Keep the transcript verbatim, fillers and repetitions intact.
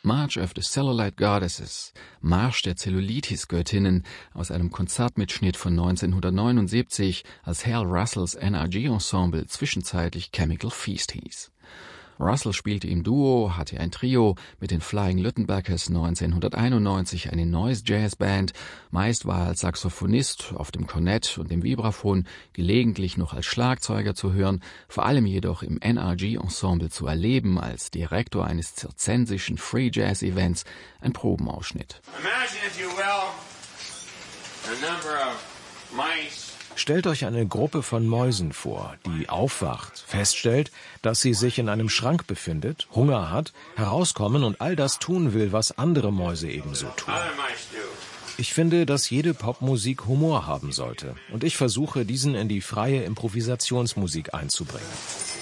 March of the Cellulite Goddesses, Marsch der Zellulitis-Göttinnen, aus einem Konzertmitschnitt von neunzehnhundertneunundsiebzig, als Hal Russells N R G-Ensemble zwischenzeitlich Chemical Feast hieß. Russell spielte im Duo, hatte ein Trio mit den Flying Luttenbackers neunzehnhunderteinundneunzig, eine Noise Jazz Band. Meist war er als Saxophonist auf dem Kornett und dem Vibraphon, gelegentlich noch als Schlagzeuger zu hören, vor allem jedoch im N R G-Ensemble zu erleben als Direktor eines zirzensischen Free Jazz Events, ein Probenausschnitt. Imagine, if you will, a number of mice. Stellt euch eine Gruppe von Mäusen vor, die aufwacht, feststellt, dass sie sich in einem Schrank befindet, Hunger hat, herauskommen und all das tun will, was andere Mäuse ebenso tun. Ich finde, dass jede Popmusik Humor haben sollte und ich versuche, diesen in die freie Improvisationsmusik einzubringen.